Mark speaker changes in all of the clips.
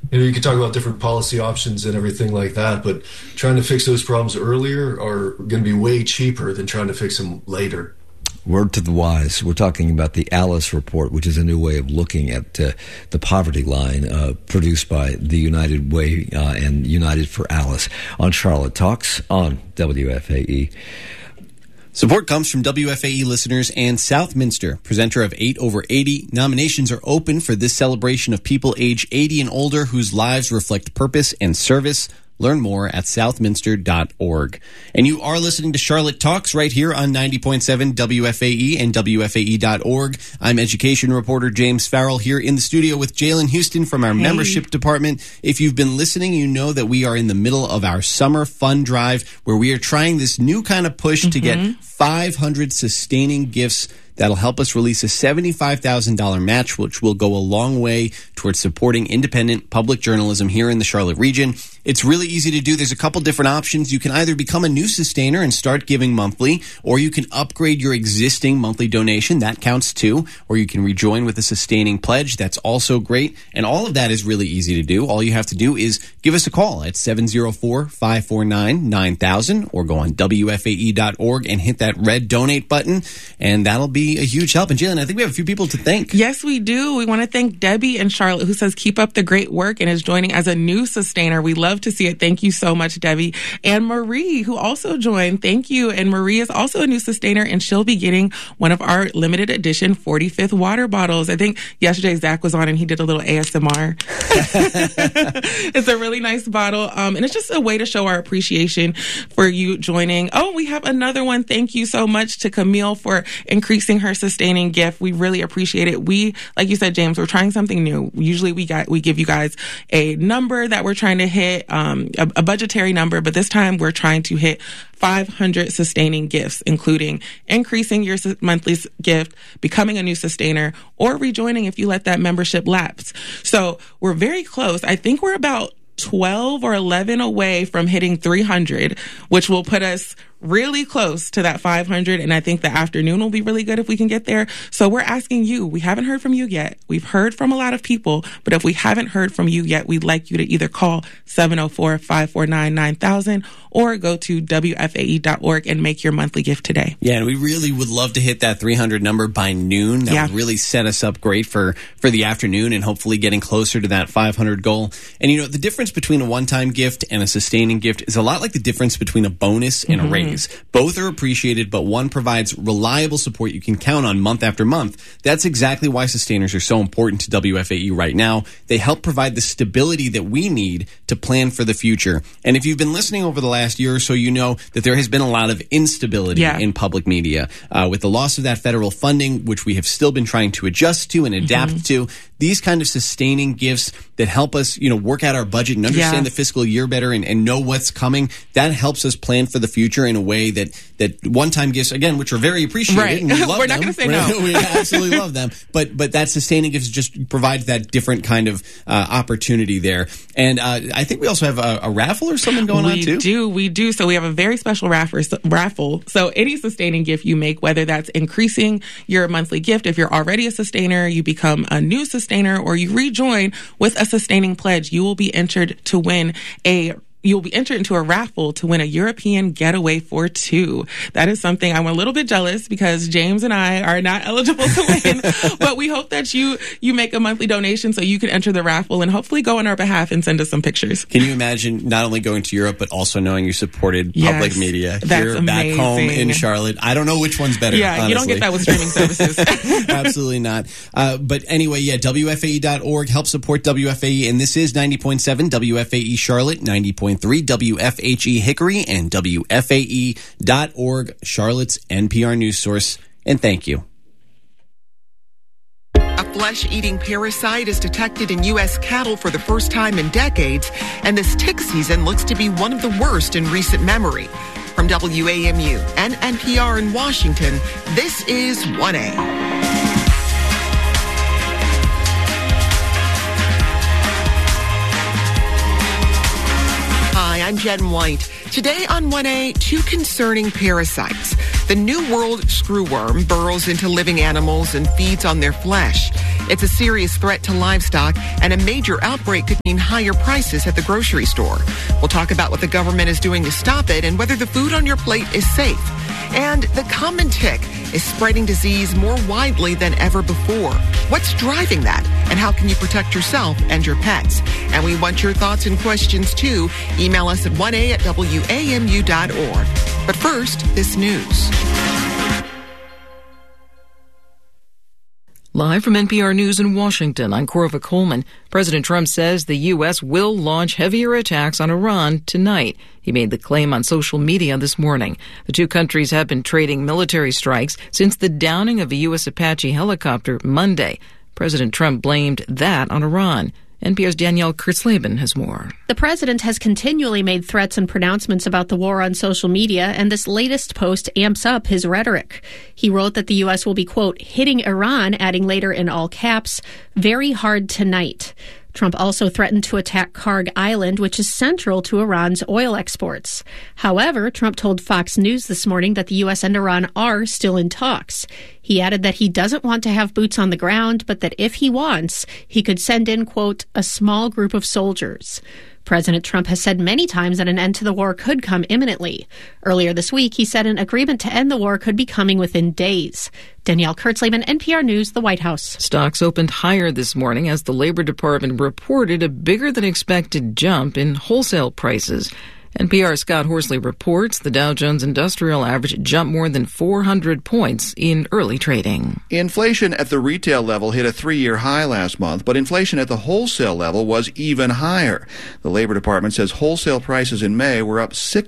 Speaker 1: You can talk about different policy options and everything like that, but trying to fix those problems earlier are going to be way cheaper than trying to fix them later.
Speaker 2: Word to the wise. We're talking about the Alice Report, which is a new way of looking at the poverty line produced by the United Way and United for Alice on Charlotte Talks on WFAE.
Speaker 3: Support comes from WFAE listeners and Southminster, presenter of 8 over 80. Nominations are open for this celebration of people age 80 and older whose lives reflect purpose and service. Learn more at southminster.org. And you are listening to Charlotte Talks right here on 90.7 WFAE and WFAE.org. I'm education reporter James Farrell here in the studio with Jalen Houston from our membership department. If you've been listening, you know that we are in the middle of our summer fun drive where we are trying this new kind of push to get 500 sustaining gifts that'll help us release a $75,000 match, which will go a long way towards supporting independent public journalism here in the Charlotte region. It's really easy to do. There's a couple different options. You can either become a new sustainer and start giving monthly, or you can upgrade your existing monthly donation. That counts too. Or you can rejoin with a sustaining pledge. That's also great. And all of that is really easy to do. All you have to do is give us a call at 704-549-9000 or go on WFAE.org and hit that red donate button, and that'll be a huge help. And Jalen, I think we have a few people to thank.
Speaker 4: Yes, we do. We want to thank Debbie in Charlotte, who says, keep up the great work and is joining as a new sustainer. We love to see it. Thank you so much, Debbie. And Marie, who also joined. Thank you. And Marie is also a new sustainer, and she'll be getting one of our limited edition 45th water bottles. I think yesterday Zach was on and he did a little ASMR. It's a really nice bottle. And it's just a way to show our appreciation for you joining. Oh, we have another one. Thank you so much to Camille for increasing her sustaining gift. We really appreciate it. We, like you said, James, we're trying something new. Usually we give you guys a number that we're trying to hit, a budgetary number, but this time we're trying to hit 500 sustaining gifts, including increasing your monthly gift, becoming a new sustainer, or rejoining if you let that membership lapse. So we're very close. I think we're about 12 or 11 away from hitting 300, which will put us really close to that 500. And I think the afternoon will be really good if we can get there. So we're asking you, we haven't heard from you yet. We've heard from a lot of people, but if we haven't heard from you yet, we'd like you to either call 704-549-9000 or go to WFAE.org and make your monthly gift today.
Speaker 3: Yeah, and we really would love to hit that 300 number by noon. That would really set us up great for the afternoon and hopefully getting closer to that 500 goal. And you know, the difference between a one-time gift and a sustaining gift is a lot like the difference between a bonus and a raise. Both are appreciated, but one provides reliable support you can count on month after month. That's exactly why sustainers are so important to WFAE right now. They help provide the stability that we need to plan for the future. And if you've been listening over the last year or so, you know that there has been a lot of instability in public media. With the loss of that federal funding, which we have still been trying to adjust to and adapt to, these kind of sustaining gifts that help us, you know, work out our budget and understand the fiscal year better and know what's coming, that helps us plan for the future in a way that one-time gifts, again, which are very appreciated. And we love
Speaker 4: We're not going to say no.
Speaker 3: We absolutely love them. But that sustaining gifts just provides that different kind of opportunity there. And I think we also have a raffle or something going on too.
Speaker 4: We do. So we have a very special raffle. So any sustaining gift you make, whether that's increasing your monthly gift, if you're already a sustainer, you become a new sustainer, or you rejoin with a sustaining pledge, you will be entered into a raffle to win a European getaway for two. That is something I'm a little bit jealous because James and I are not eligible to win, but we hope that you make a monthly donation so you can enter the raffle and hopefully go on our behalf and send us some pictures.
Speaker 3: Can you imagine not only going to Europe, but also knowing you supported public media here back home in Charlotte? I don't know which one's better.
Speaker 4: Yeah, honestly. You don't get that with streaming services.
Speaker 3: Absolutely not. But anyway, WFAE.org helps support WFAE, and this is 90.7 WFAE Charlotte, 90.3 WFHE Hickory, and WFAE.org, Charlotte's NPR news source. And thank you.
Speaker 5: A flesh-eating parasite is detected in U.S. cattle for the first time in decades, and this tick season looks to be one of the worst in recent memory. From WAMU and NPR in Washington, this is 1A. Hi, I'm Jen White. Today on 1A, two concerning parasites. The New World screwworm burrows into living animals and feeds on their flesh. It's a serious threat to livestock, and a major outbreak could mean higher prices at the grocery store. We'll talk about what the government is doing to stop it and whether the food on your plate is safe. And the common tick is spreading disease more widely than ever before. What's driving that? And how can you protect yourself and your pets? And we want your thoughts and questions too. Email us at 1a@wamu.org. But first, this news.
Speaker 6: Live from NPR News in Washington, I'm Corva Coleman. President Trump says the U.S. will launch heavier attacks on Iran tonight. He made the claim on social media this morning. The two countries have been trading military strikes since the downing of a U.S. Apache helicopter Monday. President Trump blamed that on Iran. NPR's Danielle Kurtzleben has more.
Speaker 7: The president has continually made threats and pronouncements about the war on social media, and this latest post amps up his rhetoric. He wrote that the U.S. will be, quote, hitting Iran, adding later in all caps, very hard tonight. Trump also threatened to attack Karg Island, which is central to Iran's oil exports. However, Trump told Fox News this morning that the U.S. and Iran are still in talks. He added that he doesn't want to have boots on the ground, but that if he wants, he could send in, quote, a small group of soldiers. President Trump has said many times that an end to the war could come imminently. Earlier this week, he said an agreement to end the war could be coming within days. Danielle Kurtzleben, NPR News, the White House.
Speaker 6: Stocks opened higher this morning as the Labor Department reported a bigger-than-expected jump in wholesale prices. NPR's Scott Horsley reports the Dow Jones Industrial Average jumped more than 400 points in early trading.
Speaker 8: Inflation at the retail level hit a 3-year high last month, but inflation at the wholesale level was even higher. The Labor Department says wholesale prices in May were up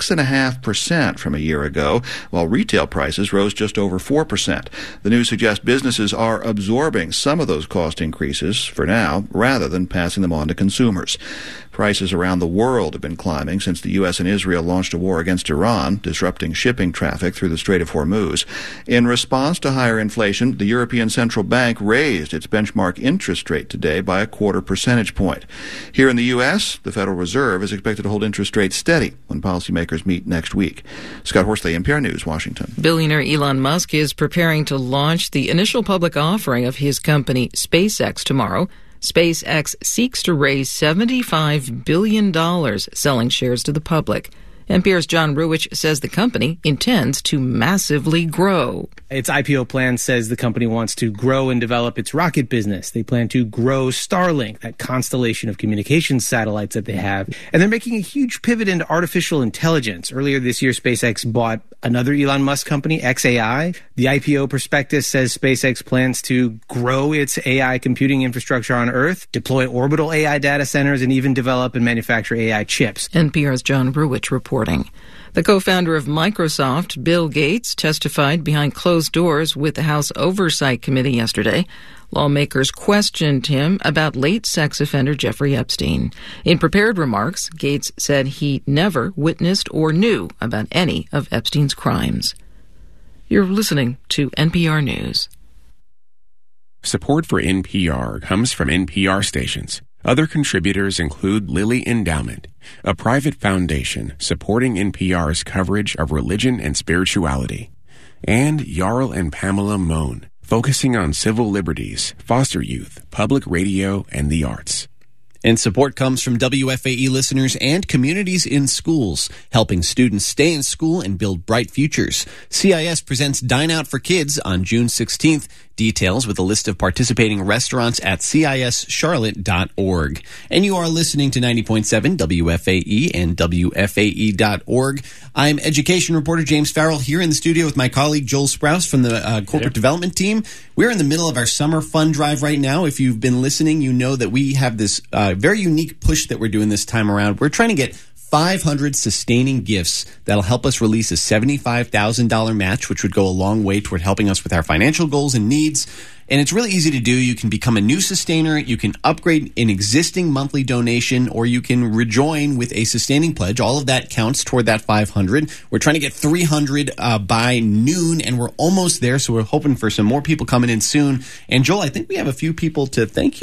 Speaker 8: 6.5% from a year ago, while retail prices rose just over 4%. The news suggests businesses are absorbing some of those cost increases for now, rather than passing them on to consumers. Prices around the world have been climbing since the U.S. and Israel launched a war against Iran, disrupting shipping traffic through the Strait of Hormuz. In response to higher inflation, the European Central Bank raised its benchmark interest rate today by a 0.25 percentage point. Here in the U.S., the Federal Reserve is expected to hold interest rates steady when policymakers meet next week. Scott Horsley, NPR News, Washington.
Speaker 6: Billionaire Elon Musk is preparing to launch the initial public offering of his company SpaceX tomorrow. SpaceX seeks to raise $75 billion selling shares to the public. NPR's John Ruwitch says the company intends to massively grow.
Speaker 9: Its IPO plan says the company wants to grow and develop its rocket business. They plan to grow Starlink, that constellation of communications satellites that they have. And they're making a huge pivot into artificial intelligence. Earlier this year, SpaceX bought another Elon Musk company, xAI. The IPO prospectus says SpaceX plans to grow its AI computing infrastructure on Earth, deploy orbital AI data centers, and even develop and manufacture AI chips.
Speaker 6: NPR's John Ruwitch reporting. The co-founder of Microsoft, Bill Gates, testified behind closed doors with the House Oversight Committee yesterday. Lawmakers questioned him about late sex offender Jeffrey Epstein. In prepared remarks, Gates said he never witnessed or knew about any of Epstein's crimes. You're listening to NPR News.
Speaker 10: Support for NPR comes from NPR stations. Other contributors include Lilly Endowment, a private foundation supporting NPR's coverage of religion and spirituality, and Jarl and Pamela Mohn, focusing on civil liberties, foster youth, public radio, and the arts.
Speaker 3: And support comes from WFAE listeners and communities in schools, helping students stay in school and build bright futures. CIS presents Dine Out for Kids on June 16th. Details with a list of participating restaurants at cischarlotte.org. And you are listening to 90.7 WFAE and WFAE.org. I'm education reporter James Farrell here in the studio with my colleague Joel Sprouse from the corporate development team. We're in the middle of our summer fund drive right now. If you've been listening, you know that we have this very unique push that we're doing this time around. We're trying to get 500 sustaining gifts that'll help us release a $75,000 match, which would go a long way toward helping us with our financial goals and needs. And it's really easy to do. You can become a new sustainer, you can upgrade an existing monthly donation, or you can rejoin with a sustaining pledge. All of that counts toward that 500. We're trying to get 300 by noon, and we're almost there, so we're hoping for some more people coming in soon. And Joel, I think we have a few people to thank here.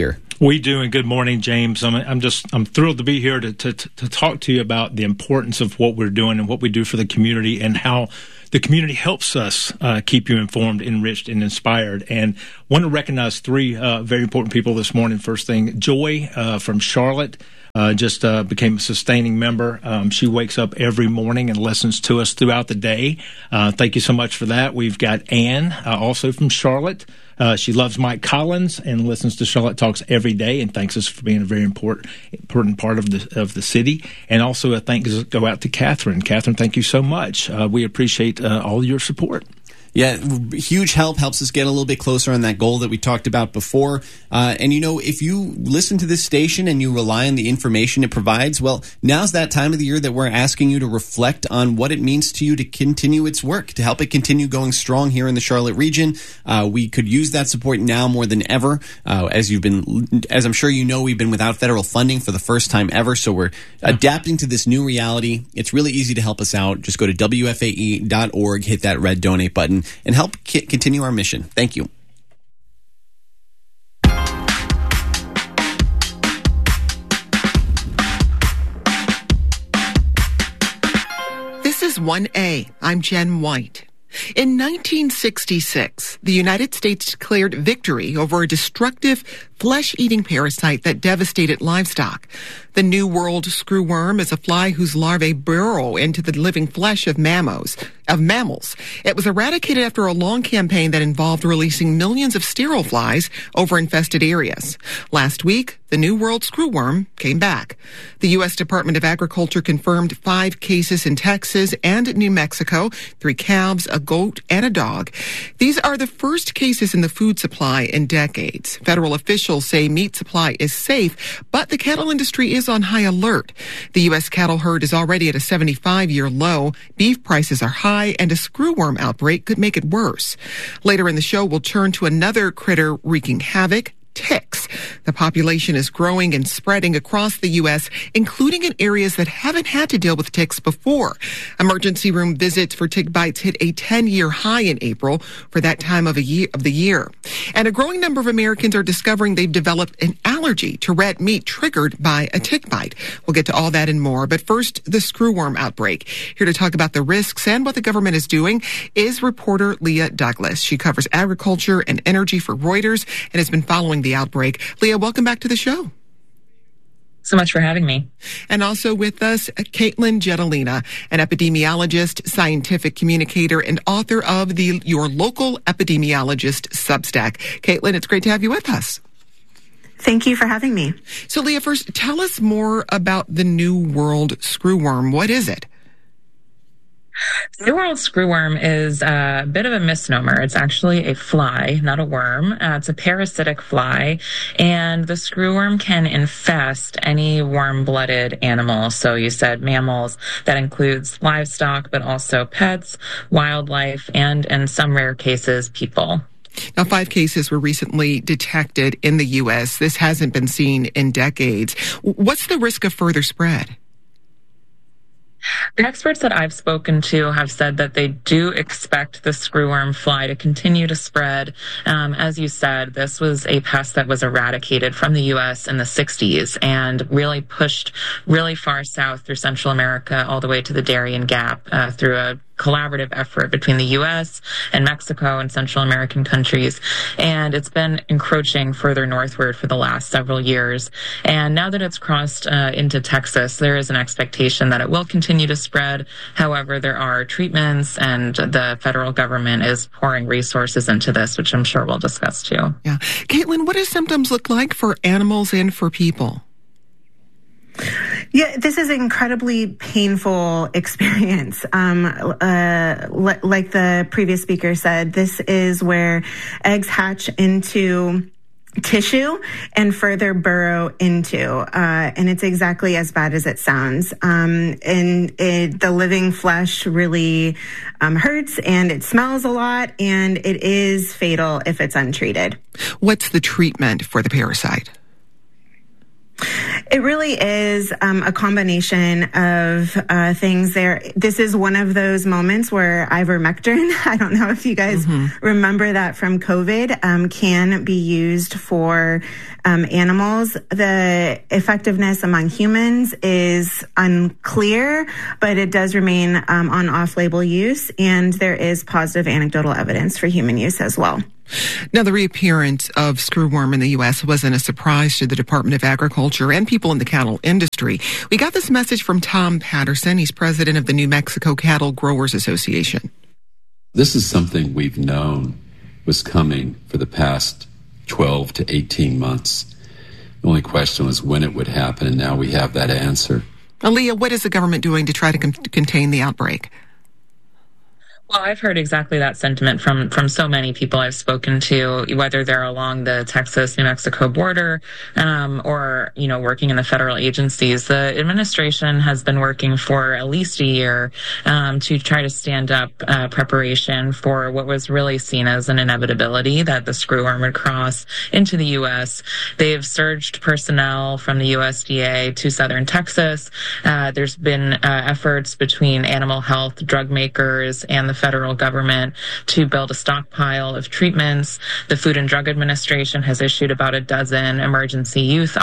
Speaker 11: We do, and good morning, James. I'm thrilled to be here to talk to you about the importance of what we're doing and what we do for the community and how the community helps us keep you informed, enriched, and inspired. And want to recognize three very important people this morning. First thing, Joy from Charlotte. Just became a sustaining member. She wakes up every morning and listens to us throughout the day. Thank you so much for that. We've got Ann, also from Charlotte. She loves Mike Collins and listens to Charlotte Talks every day and thanks us for being a very important part of the city. And also a thanks go out to Catherine. Catherine, thank you so much. We appreciate all your support.
Speaker 3: Yeah, huge helps us get a little bit closer on that goal that we talked about before. And, if you listen to this station and you rely on the information it provides, well, now's that time of the year that we're asking you to reflect on what it means to you to continue its work, to help it continue going strong here in the Charlotte region. We could use that support now more than ever. As I'm sure you know, we've been without federal funding for the first time ever, so we're adapting to this new reality. It's really easy to help us out. Just go to WFAE.org, hit that red donate button, and help continue our mission. Thank you.
Speaker 5: This is 1A. I'm Jen White. In 1966, the United States declared victory over a destructive flesh-eating parasite that devastated livestock. The New World screwworm is a fly whose larvae burrow into the living flesh of mammals. It was eradicated after a long campaign that involved releasing millions of sterile flies over infested areas. Last week, the New World screwworm came back. The U.S. Department of Agriculture confirmed 5 cases in Texas and New Mexico, 3 calves, a goat, and a dog. These are the first cases in the food supply in decades. Federal officials say meat supply is safe, but the cattle industry is on high alert. The U.S. cattle herd is already at a 75-year low. Beef prices are high, and a screwworm outbreak could make it worse. Later in the show, we'll turn to another critter wreaking havoc: ticks. The population is growing and spreading across the U.S., including in areas that haven't had to deal with ticks before. Emergency room visits for tick bites hit a 10-year high in April for that time of the year. And a growing number of Americans are discovering they've developed an allergy to red meat triggered by a tick bite. We'll get to all that and more. But first, the screwworm outbreak. Here to talk about the risks and what the government is doing is reporter Leah Douglas. She covers agriculture and energy for Reuters and has been following the outbreak. Leah, welcome back to the show.
Speaker 12: So much for having me.
Speaker 5: And also with us, Caitlin Jetelina, an epidemiologist, scientific communicator, and author of the Your Local Epidemiologist Substack. Caitlin, it's great to have you with us.
Speaker 13: Thank you for having me.
Speaker 5: So, Leah, first, tell us more about the New World screwworm. What is it?
Speaker 12: The New World screwworm is a bit of a misnomer. It's actually a fly, not a worm. It's a parasitic fly, and the screwworm can infest any warm-blooded animal. So you said mammals. That includes livestock, but also pets, wildlife, and in some rare cases, people.
Speaker 5: Now, 5 cases were recently detected in the U.S. This hasn't been seen in decades. What's the risk of further spread?
Speaker 12: The experts that I've spoken to have said that they do expect the screwworm fly to continue to spread. As you said, this was a pest that was eradicated from the U.S. in the 60s and really pushed really far south through Central America all the way to the Darien Gap through a collaborative effort between the U.S. and Mexico and Central American countries. And it's been encroaching further northward for the last several years. And now that it's crossed into Texas, there is an expectation that it will continue to spread. However, there are treatments, and the federal government is pouring resources into this, which I'm sure we'll discuss too.
Speaker 5: Yeah. Caitlin, what do symptoms look like for animals and for people?
Speaker 13: Yeah, this is an incredibly painful experience. Like the previous speaker said, this is where eggs hatch into tissue and further burrow into, and it's exactly as bad as it sounds. The living flesh really hurts, and it smells a lot, and it is fatal if it's untreated.
Speaker 5: What's the treatment for the parasite?
Speaker 13: It really is a combination of things there. This is one of those moments where ivermectin, I don't know if you guys remember that from COVID, can be used for animals. The effectiveness among humans is unclear, but it does remain on off-label use, and there is positive anecdotal evidence for human use as well.
Speaker 5: Now, the reappearance of screwworm in the U.S. wasn't a surprise to the Department of Agriculture and people in the cattle industry. We got this message from Tom Patterson. He's president of the New Mexico Cattle Growers Association.
Speaker 14: This is something we've known was coming for the past 12 to 18 months. The only question was when it would happen, and now we have that answer.
Speaker 5: Aaliyah, what is the government doing to try to contain the outbreak?
Speaker 12: Well, I've heard exactly that sentiment from so many people I've spoken to, whether they're along the Texas-New Mexico border or, working in the federal agencies. The administration has been working for at least a year to try to stand up preparation for what was really seen as an inevitability that the screwworm would cross into the U.S. They've surged personnel from the USDA to southern Texas. There's been efforts between animal health, drug makers, and the federal government to build a stockpile of treatments. The Food and Drug Administration has issued about a dozen emergency use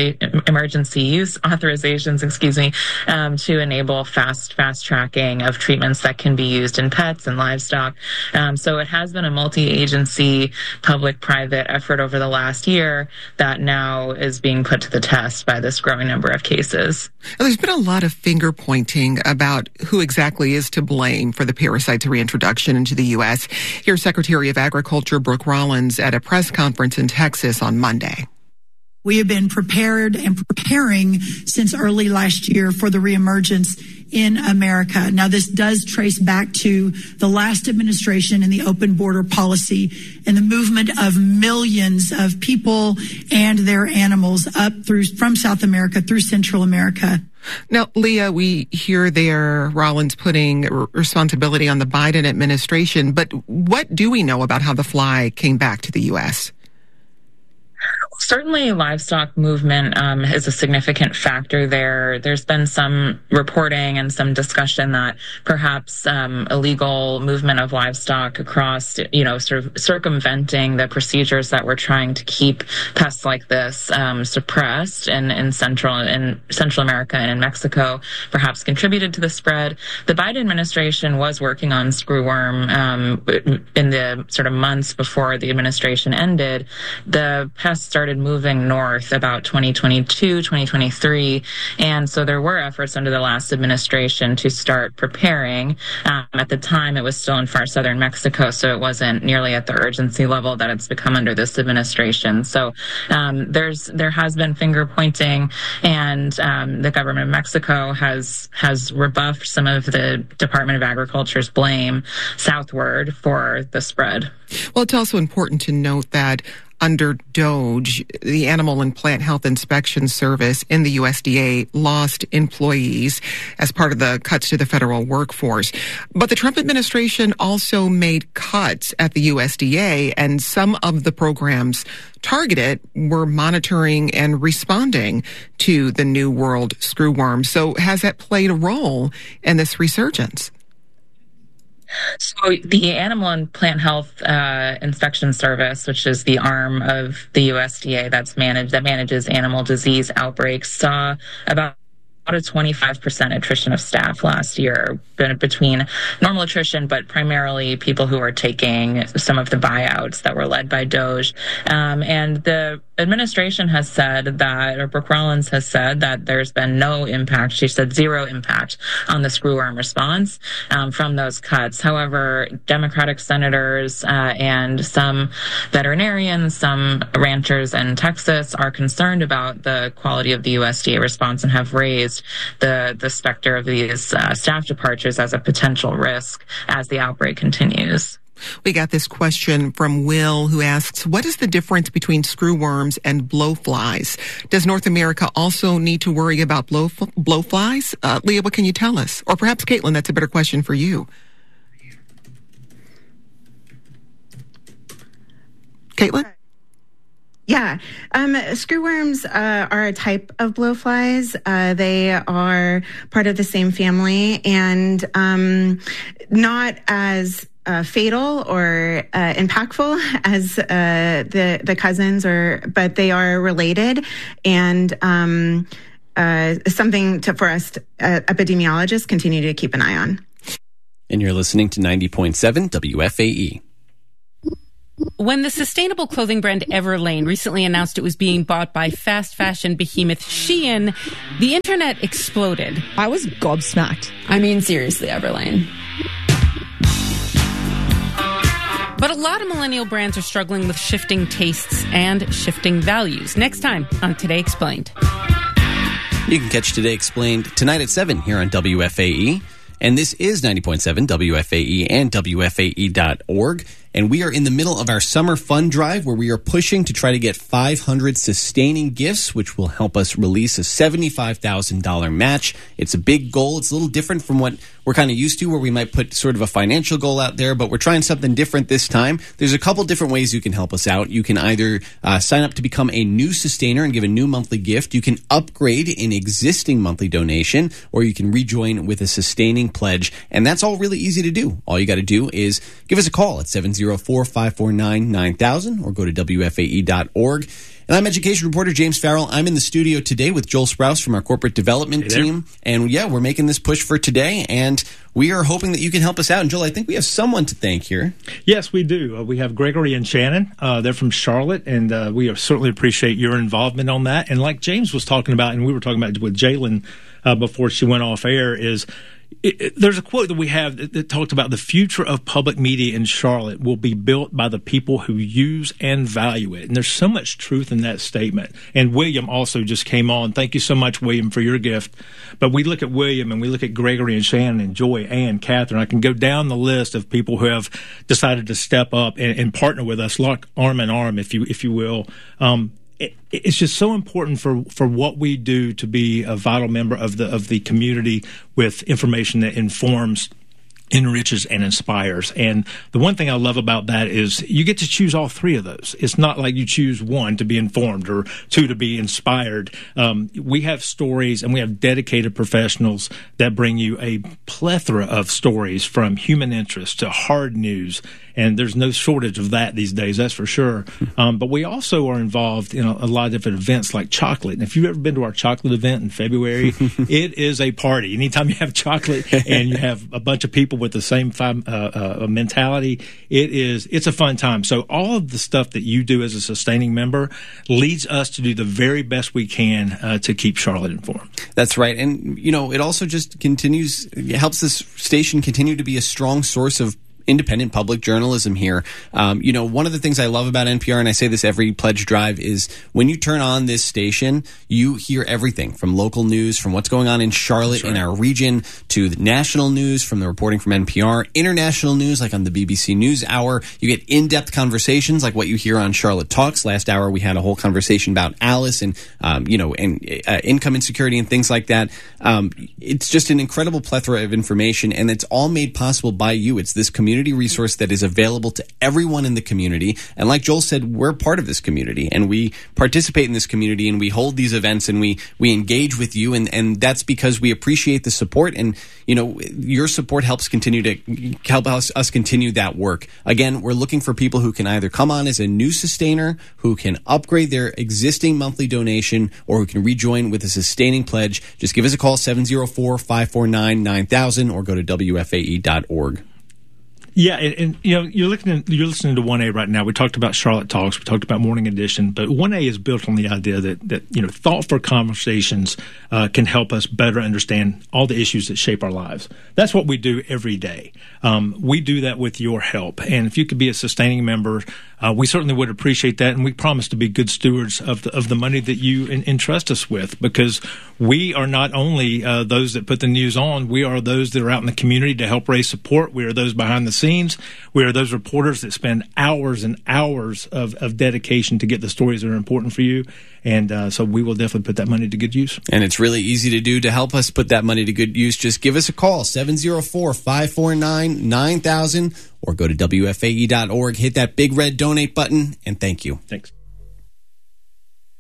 Speaker 12: authorizations, to enable fast tracking of treatments that can be used in pets and livestock. So it has been a multi-agency, public-private effort over the last year that now is being put to the test by this growing number of cases.
Speaker 5: Now, there's been a lot of finger pointing about who exactly is to blame for the parasite's reintroduction into the U.S. Here's Secretary of Agriculture Brooke Rollins at a press conference in Texas on Monday.
Speaker 15: We have been prepared and preparing since early last year for the reemergence in America. Now, this does trace back to the last administration and the open border policy and the movement of millions of people and their animals from South America through Central America.
Speaker 5: Now, Leah, we hear there Rollins putting responsibility on the Biden administration, but what do we know about how the fly came back to the U.S.?
Speaker 12: Certainly, livestock movement is a significant factor there. There's been some reporting and some discussion that perhaps illegal movement of livestock across, sort of circumventing the procedures that we're trying to keep pests like this suppressed in Central America and in Mexico perhaps contributed to the spread. The Biden administration was working on screwworm in the sort of months before the administration ended. The pests started moving north about 2022, 2023. And so there were efforts under the last administration to start preparing. At the time, it was still in far southern Mexico, so it wasn't nearly at the urgency level that it's become under this administration. So there has been finger pointing, and the government of Mexico has rebuffed some of the Department of Agriculture's blame southward for the spread.
Speaker 5: Well, it's also important to note that under DOGE, the Animal and Plant Health Inspection Service in the USDA lost employees as part of the cuts to the federal workforce. But the Trump administration also made cuts at the USDA, and some of the programs targeted were monitoring and responding to the New World screwworm. So has that played a role in this resurgence?
Speaker 12: So the Animal and Plant Health Inspection Service, which is the arm of the USDA that manages animal disease outbreaks, saw about a 25% attrition of staff last year, between normal attrition, but primarily people who are taking some of the buyouts that were led by DOGE. And the administration has said that, or Brooke Rollins has said that there's been no impact. She said zero impact on the screwworm response from those cuts. However, Democratic senators and some veterinarians, some ranchers in Texas are concerned about the quality of the USDA response and have raised the specter of these staff departures as a potential risk as the outbreak continues.
Speaker 5: We got this question from Will, who asks, what is the difference between screwworms and blowflies? Does North America also need to worry about blowflies? Leah, what can you tell us? Or perhaps, Caitlin, that's a better question for you. Caitlin?
Speaker 13: Yeah. Screwworms are a type of blowflies. They are part of the same family and not as fatal or impactful as the cousins, but they are related and something for us epidemiologists continue to keep an eye on.
Speaker 3: And you're listening to 90.7 WFAE.
Speaker 16: When the sustainable clothing brand Everlane recently announced it was being bought by fast fashion behemoth Shein, the internet exploded.
Speaker 17: I was gobsmacked. I mean, seriously, Everlane.
Speaker 16: But a lot of millennial brands are struggling with shifting tastes and shifting values. Next time on Today Explained.
Speaker 3: You can catch Today Explained tonight at 7 here on WFAE. And this is 90.7 WFAE and WFAE.org. And we are in the middle of our summer fund drive where we are pushing to try to get 500 sustaining gifts, which will help us release a $75,000 match. It's a big goal. It's a little different from what we're kind of used to, where we might put sort of a financial goal out there, but we're trying something different this time. There's a couple different ways you can help us out. You can either sign up to become a new sustainer and give a new monthly gift. You can upgrade an existing monthly donation, or you can rejoin with a sustaining pledge. And that's all really easy to do. All you got to do is give us a call at 704-549-9000 or go to WFAE.org. And I'm education reporter James Farrell. I'm in the studio today with Joel Sprouse from our corporate development team. And yeah, we're making this push for today, and we are hoping that you can help us out. And Joel, I think we have someone to thank here.
Speaker 11: Yes, we do. We have Gregory and Shannon. They're from Charlotte, and we certainly appreciate your involvement on that. And like James was talking about, and we were talking about with Jalen before she went off air, is there's a quote that we have that talked about the future of public media in Charlotte will be built by the people who use and value it. And there's so much truth in that statement. And William also just came on. Thank you so much, William, for your gift. But we look at William and we look at Gregory and Shannon and Joy and Catherine. I can go down the list of people who have decided to step up and partner with us, lock arm in arm, if you will. It's just so important for what we do to be a vital member of the community with information that informs, enriches, and inspires. And the one thing I love about that is you get to choose all three of those. It's not like you choose one to be informed or two to be inspired. We have stories and we have dedicated professionals that bring you a plethora of stories, from human interest to hard news. And there's no shortage of that these days, that's for sure. But we also are involved in a lot of different events like chocolate. And if you've ever been to our chocolate event in February, it is a party. Anytime you have chocolate and you have a bunch of people with the same mentality, it's a fun time. So all of the stuff that you do as a sustaining member leads us to do the very best we can to keep Charlotte informed.
Speaker 3: That's right. And, it also just helps this station continue to be a strong source of independent public journalism here. One of the things I love about NPR, and I say this every pledge drive, is when you turn on this station, you hear everything from local news, from what's going on in Charlotte, in our region, to the national news from the reporting from NPR, international news like on the BBC News Hour. You get in-depth conversations like what you hear on Charlotte Talks. Last hour, we had a whole conversation about Alice and, income insecurity and things like that. It's just an incredible plethora of information, and it's all made possible by you. It's this community resource that is available to everyone in the community. And like Joel said, we're part of this community and we participate in this community and we hold these events and we engage with you. And that's because we appreciate the support. And, your support helps us continue that work. Again, we're looking for people who can either come on as a new sustainer, who can upgrade their existing monthly donation, or who can rejoin with a sustaining pledge. Just give us a call, 704-549-9000, or go to WFAE.org.
Speaker 11: Yeah, and you're listening to 1A right now. We talked about Charlotte Talks, we talked about Morning Edition, but 1A is built on the idea that thoughtful conversations can help us better understand all the issues that shape our lives. That's what we do every day. We do that with your help, and if you could be a sustaining member, we certainly would appreciate that, and we promise to be good stewards of the money that you entrust us with, because we are not only those that put the news on, we are those that are out in the community to help raise support. We are those behind the scenes. We are those reporters that spend hours and hours of dedication to get the stories that are important for you. And so we will definitely put that money to good use.
Speaker 3: And it's really easy to do. To help us put that money to good use, just give us a call, 704-549-9000, or go to WFAE.org, hit that big red donate button, and thank you.
Speaker 11: Thanks.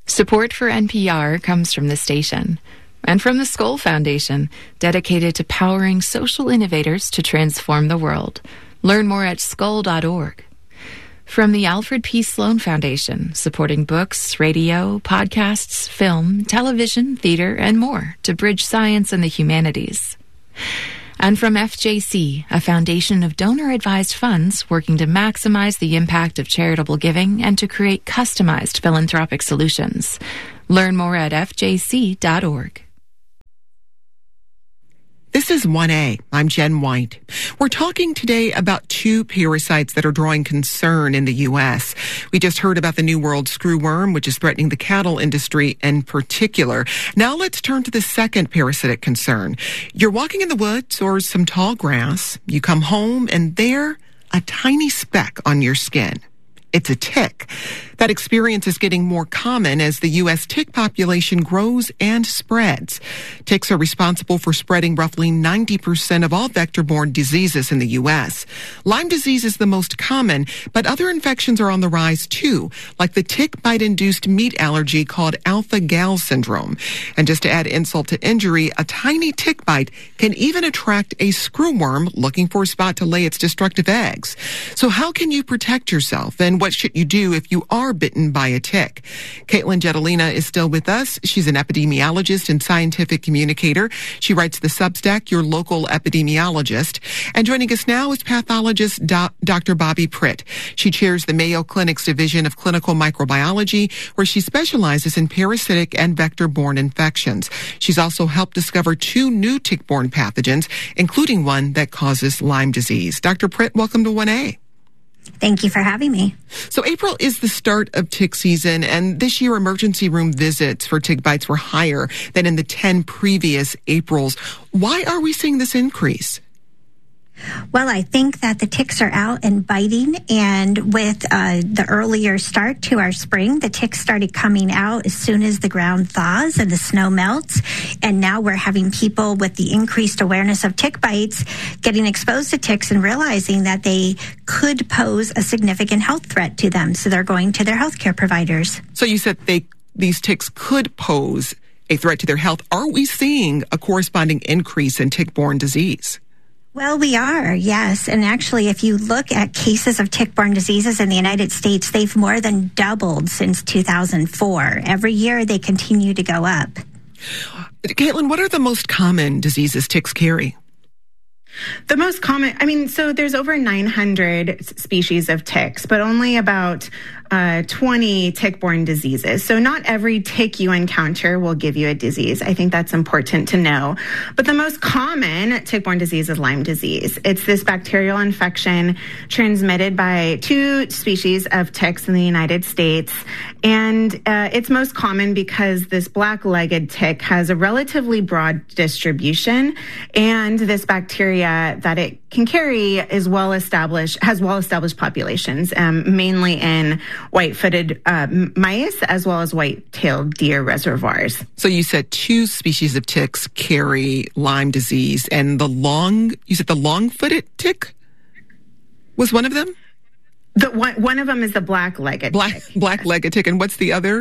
Speaker 18: Support for NPR comes from the station and from the Skoll Foundation, dedicated to powering social innovators to transform the world. Learn more at skoll.org. From the Alfred P. Sloan Foundation, supporting books, radio, podcasts, film, television, theater, and more to bridge science and the humanities. And from FJC, a foundation of donor-advised funds working to maximize the impact of charitable giving and to create customized philanthropic solutions. Learn more at fjc.org.
Speaker 5: This is 1A. I'm Jen White. We're talking today about two parasites that are drawing concern in the U.S. We just heard about the New World screwworm, which is threatening the cattle industry in particular. Now let's turn to the second parasitic concern. You're walking in the woods or some tall grass. You come home and there, a tiny speck on your skin. It's a tick. That experience is getting more common as the U.S. tick population grows and spreads. Ticks are responsible for spreading roughly 90% of all vector-borne diseases in the U.S. Lyme disease is the most common, but other infections are on the rise too, like the tick bite-induced meat allergy called alpha-gal syndrome. And just to add insult to injury, a tiny tick bite can even attract a screwworm looking for a spot to lay its destructive eggs. So how can you protect yourself, and what should you do if you are bitten by a tick? Caitlin Jetelina is still with us. She's an epidemiologist and scientific communicator. She writes the Substack, Your Local Epidemiologist. And joining us now is pathologist Dr. Bobby Pritt. She chairs the Mayo Clinic's Division of Clinical Microbiology, where she specializes in parasitic and vector-borne infections. She's also helped discover two new tick-borne pathogens, including one that causes Lyme disease. Dr. Pritt, welcome to 1A.
Speaker 19: Thank you for having me.
Speaker 5: So April is the start of tick season, and this year emergency room visits for tick bites were higher than in the 10 previous Aprils. Why are we seeing this increase?
Speaker 19: Well, I think that the ticks are out and biting, and with the earlier start to our spring, the ticks started coming out as soon as the ground thaws and the snow melts, and now we're having people with the increased awareness of tick bites getting exposed to ticks and realizing that they could pose a significant health threat to them, so they're going to their healthcare providers.
Speaker 5: So you said these ticks could pose a threat to their health. Are we seeing a corresponding increase in tick-borne disease?
Speaker 19: Well, we are, yes. And actually, if you look at cases of tick-borne diseases in the United States, they've more than doubled since 2004. Every year, they continue to go up.
Speaker 5: Caitlin, what are the most common diseases ticks carry?
Speaker 13: The most common, so there's over 900 species of ticks, but only about 20 tick-borne diseases. So not every tick you encounter will give you a disease. I think that's important to know. But the most common tick-borne disease is Lyme disease. It's this bacterial infection transmitted by two species of ticks in the United States. And it's most common because this black-legged tick has a relatively broad distribution, and this bacteria that it can carry has well-established populations, mainly in white-footed mice as well as white-tailed deer reservoirs.
Speaker 5: So you said two species of ticks carry Lyme disease, and you said the long-footed tick was one of them?
Speaker 13: One of them is the black-legged tick.
Speaker 5: Black-legged tick, and what's the other?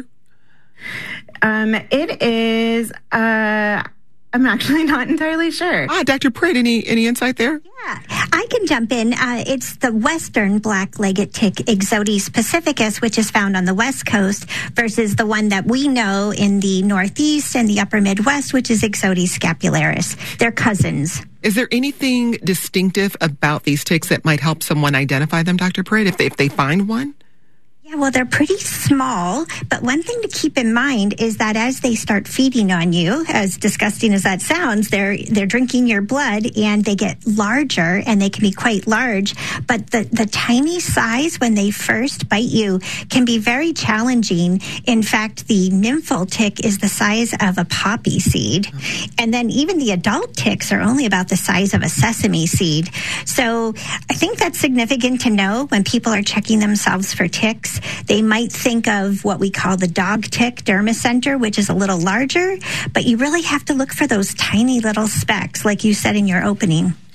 Speaker 13: It is, I'm actually not entirely sure.
Speaker 5: Dr. Pritt, any insight there?
Speaker 19: Yeah, I can jump in. It's the western black-legged tick, Ixodes pacificus, which is found on the west coast, versus the one that we know in the northeast and the upper Midwest, which is Ixodes scapularis. They're cousins.
Speaker 5: Is there anything distinctive about these ticks that might help someone identify them, Dr. Pritt, if they find one?
Speaker 19: Yeah, well, they're pretty small, but one thing to keep in mind is that as they start feeding on you, as disgusting as that sounds, they're drinking your blood and they get larger, and they can be quite large. But the tiny size when they first bite you can be very challenging. In fact, the nymphal tick is the size of a poppy seed. And then even the adult ticks are only about the size of a sesame seed. So I think that's significant to know when people are checking themselves for ticks. They might think of what we call the dog tick dermacenter, which is a little larger, but you really have to look for those tiny little specks, like you said in your opening.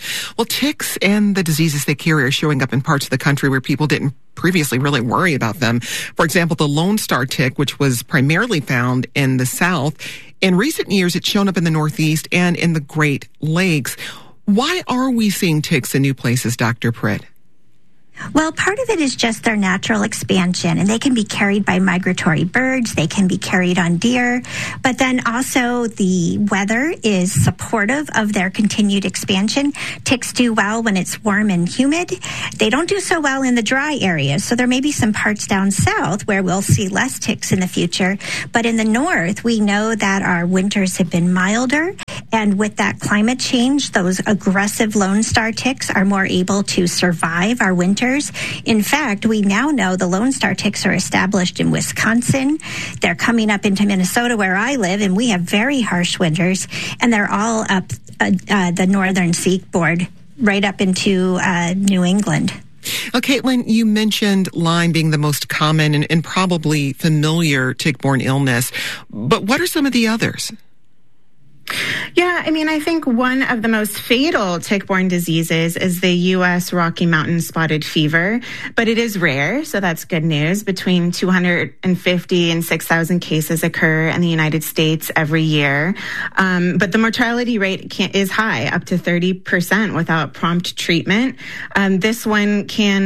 Speaker 5: Well, ticks and the diseases they carry are showing up in parts of the country where people didn't previously really worry about them. For example, the Lone Star tick, which was primarily found in the South. In recent years, it's shown up in the Northeast and in the Great Lakes. Why are we seeing ticks in new places, Dr. Pritt?
Speaker 19: Well, part of it is just their natural expansion, and they can be carried by migratory birds. They can be carried on deer. But then also the weather is supportive of their continued expansion. Ticks do well when it's warm and humid. They don't do so well in the dry areas. So there may be some parts down south where we'll see less ticks in the future. But in the north, we know that our winters have been milder. And with that climate change, those aggressive Lone Star ticks are more able to survive our winters. In fact, we now know the Lone Star ticks are established in Wisconsin. They're coming up into Minnesota where I live, and we have very harsh winters. And they're all up the northern seaboard, right up into New England.
Speaker 5: Caitlin, you mentioned Lyme being the most common and probably familiar tick-borne illness. But what are some of the others?
Speaker 13: Yeah, I mean, I think one of the most fatal tick-borne diseases is the U.S. Rocky Mountain spotted fever, but it is rare, so that's good news. Between 250 and 6,000 cases occur in the United States every year, but the mortality rate is high, up to 30% without prompt treatment. This one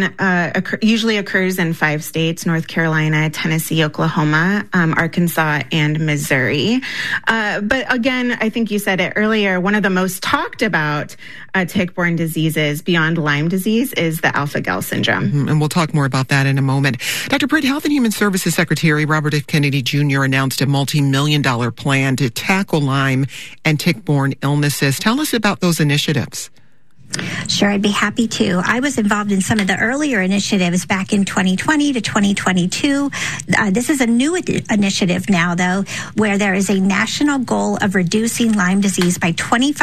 Speaker 13: usually occurs in 5 states: North Carolina, Tennessee, Oklahoma, Arkansas, and Missouri. But again, I think you said it earlier, one of the most talked about tick-borne diseases beyond Lyme disease is the alpha-gal syndrome.
Speaker 5: Mm-hmm. And we'll talk more about that in a moment. Dr. Pritt, Health and Human Services Secretary Robert F. Kennedy Jr. announced a multi-million-dollar plan to tackle Lyme and tick-borne illnesses. Tell us about those initiatives.
Speaker 19: Sure, I'd be happy to. I was involved in some of the earlier initiatives back in 2020 to 2022. This is a new initiative now, though, where there is a national goal of reducing Lyme disease by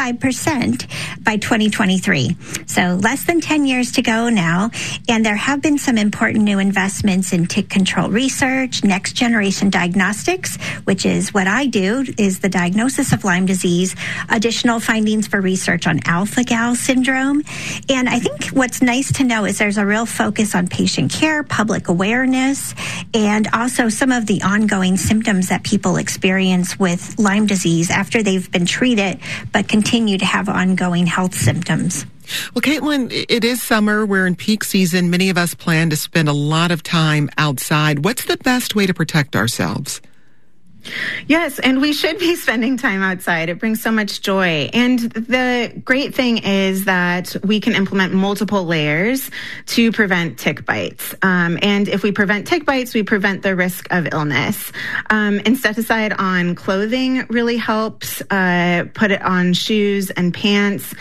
Speaker 19: 25% by 2023. So less than 10 years to go now. And there have been some important new investments in tick control research, next generation diagnostics, which is what I do, is the diagnosis of Lyme disease, additional findings for research on alpha-gal syndrome. And I think what's nice to know is there's a real focus on patient care, public awareness, and also some of the ongoing symptoms that people experience with Lyme disease after they've been treated but continue to have ongoing health symptoms.
Speaker 5: Well, Caitlin, it is summer. We're in peak season. Many of us plan to spend a lot of time outside. What's the best way to protect ourselves?
Speaker 13: Yes, and we should be spending time outside. It brings so much joy. And the great thing is that we can implement multiple layers to prevent tick bites. And if we prevent tick bites, we prevent the risk of illness. Insecticide on clothing really helps. Put it on shoes and pants.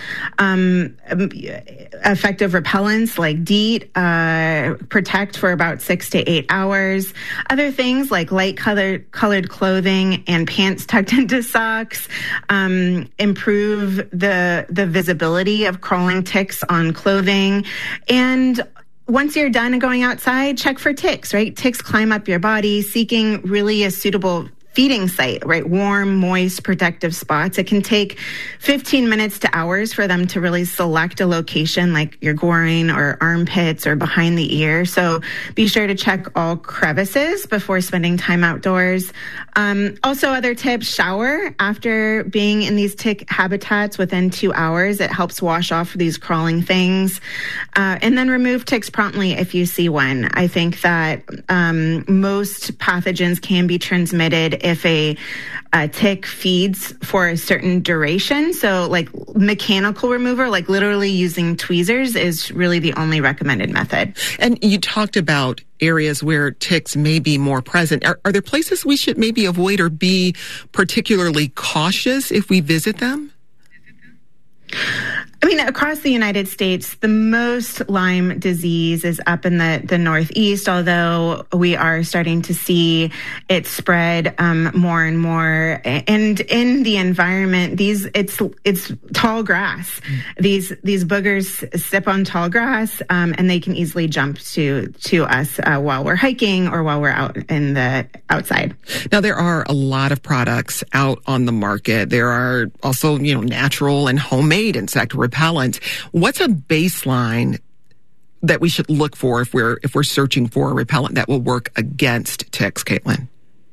Speaker 13: Effective repellents like DEET protect for about 6 to 8 hours. Other things like light colored clothing and pants tucked into socks improve the visibility of crawling ticks on clothing. And once you're done going outside, check for ticks, right? Ticks climb up your body seeking really a suitable feeding site, right? Warm, moist, protective spots. It can take 15 minutes to hours for them to really select a location like your groin or armpits or behind the ear. So be sure to check all crevices before spending time outdoors. Also, other tips, shower after being in these tick habitats within 2 hours. It helps wash off these crawling things. And then remove ticks promptly if you see one. I think that most pathogens can be transmitted if a tick feeds for a certain duration. So like mechanical remover, like literally using tweezers, is really the only recommended method.
Speaker 5: And you talked about areas where ticks may be more present. Are there places we should maybe avoid or be particularly cautious if we visit them?
Speaker 13: I mean, across the United States, the most Lyme disease is up in the Northeast, although we are starting to see it spread more and more. And in the environment, it's tall grass. These boogers sip on tall grass, and they can easily jump to us while we're hiking or while we're out in the outside.
Speaker 5: Now, there are a lot of products out on the market. There are also, natural and homemade insect repellents repellents. What's a baseline that we should look for if we're searching for a repellent that will work against ticks, Caitlin?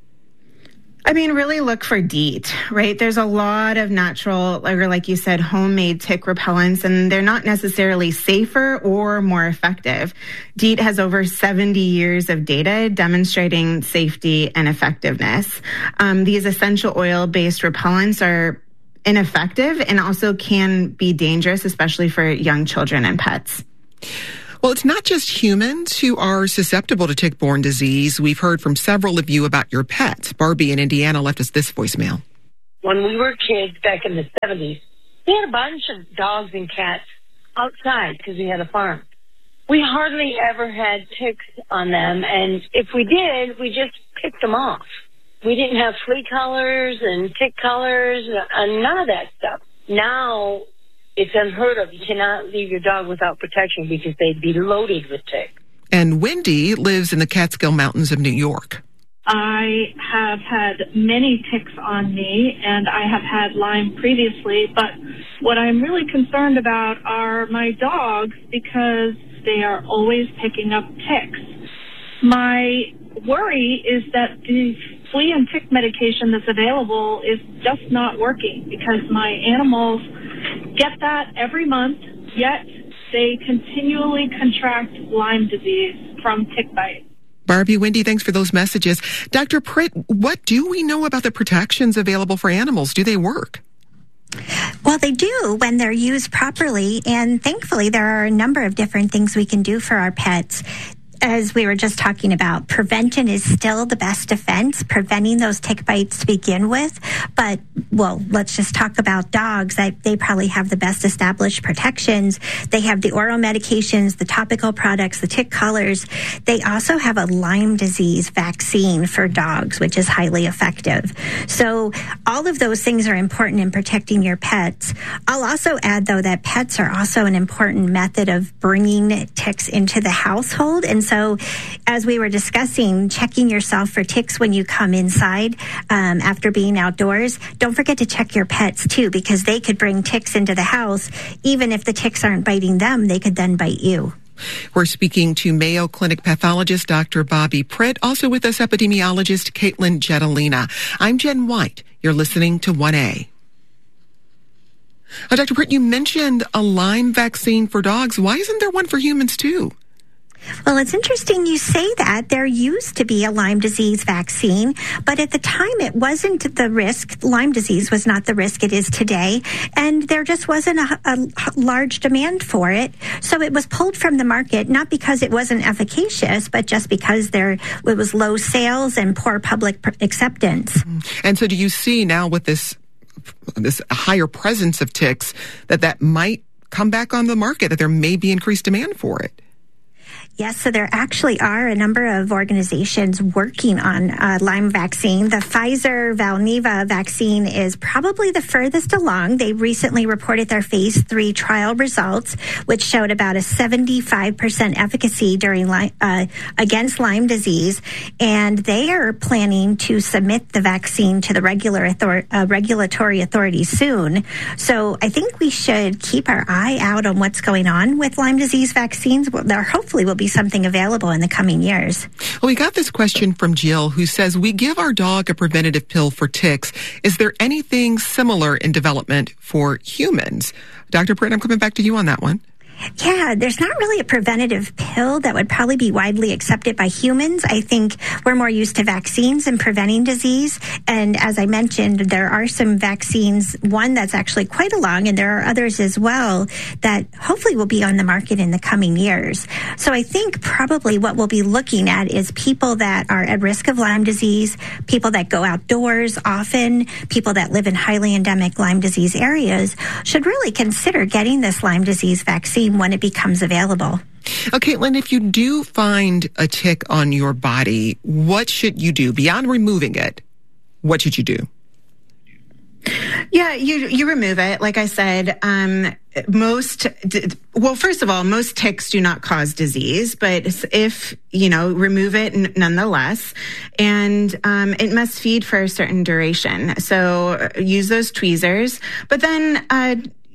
Speaker 13: I mean, really look for DEET, right? There's a lot of natural, or like you said, homemade tick repellents, and they're not necessarily safer or more effective. DEET has over 70 years of data demonstrating safety and effectiveness. These essential oil-based repellents are ineffective and also can be dangerous, especially for young children and pets.
Speaker 5: Well, it's not just humans who are susceptible to tick-borne disease. We've heard from several of you about your pets. Barbie in Indiana left us this voicemail.
Speaker 20: When we were kids back in the 70s, we had a bunch of dogs and cats outside because we had a farm. We hardly ever had ticks on them, and if we did, we just picked them off. We didn't have flea collars and tick collars and none of that stuff. Now, it's unheard of. You cannot leave your dog without protection because they'd be loaded with ticks.
Speaker 5: And Wendy lives in the Catskill Mountains of New York.
Speaker 21: I have had many ticks on me, and I have had Lyme previously, but what I'm really concerned about are my dogs because they are always picking up ticks. My worry is that the flea and tick medication that's available is just not working because my animals get that every month, yet they continually contract Lyme disease from tick bite.
Speaker 5: Barbie, Wendy, thanks for those messages. Dr. Pritt, what do we know about the protections available for animals? Do they work?
Speaker 19: Well, they do when they're used properly, and thankfully there are a number of different things we can do for our pets. As we were just talking about, prevention is still the best defense, preventing those tick bites to begin with. But, well, let's just talk about dogs. They probably have the best established protections. They have the oral medications, the topical products, the tick collars. They also have a Lyme disease vaccine for dogs, which is highly effective. So all of those things are important in protecting your pets. I'll also add, though, that pets are also an important method of bringing ticks into the household. And so as we were discussing, checking yourself for ticks when you come inside after being outdoors, don't forget to check your pets too, because they could bring ticks into the house. Even if the ticks aren't biting them, they could then bite you.
Speaker 5: We're speaking to Mayo Clinic pathologist Dr. Bobby Pritt, also with us epidemiologist Caitlin Jetelina. I'm Jen White. You're listening to 1A. Dr. Pritt, you mentioned a Lyme vaccine for dogs. Why isn't there one for humans too?
Speaker 19: Well, it's interesting you say that. There used to be a Lyme disease vaccine, but at the time it wasn't the risk. Lyme disease was not the risk it is today, and there just wasn't a large demand for it. So it was pulled from the market, not because it wasn't efficacious, but just because it was low sales and poor public acceptance.
Speaker 5: And so do you see now with this higher presence of ticks that might come back on the market, that there may be increased demand for it?
Speaker 19: Yes, so there actually are a number of organizations working on Lyme vaccine. The Pfizer-Valneva vaccine is probably the furthest along. They recently reported their phase 3 trial results, which showed about a 75% efficacy during against Lyme disease. And they are planning to submit the vaccine to the regulatory authorities soon. So I think we should keep our eye out on what's going on with Lyme disease vaccines. There hopefully will be something available in the coming years.
Speaker 5: Well, we got this question from Jill, who says, we give our dog a preventative pill for ticks. Is there anything similar in development for humans? Dr. Pritt, I'm coming back to you on that one.
Speaker 19: Yeah, there's not really a preventative pill that would probably be widely accepted by humans. I think we're more used to vaccines and preventing disease. And as I mentioned, there are some vaccines, one that's actually quite along, and there are others as well that hopefully will be on the market in the coming years. So I think probably what we'll be looking at is people that are at risk of Lyme disease, people that go outdoors often, people that live in highly endemic Lyme disease areas should really consider getting this Lyme disease vaccine when it becomes available.
Speaker 5: Caitlin, if you do find a tick on your body, what should you do? Beyond removing it, what should you do?
Speaker 13: Yeah, you remove it. Like I said, first of all, most ticks do not cause disease, but if, remove it nonetheless. And it must feed for a certain duration. So use those tweezers. But then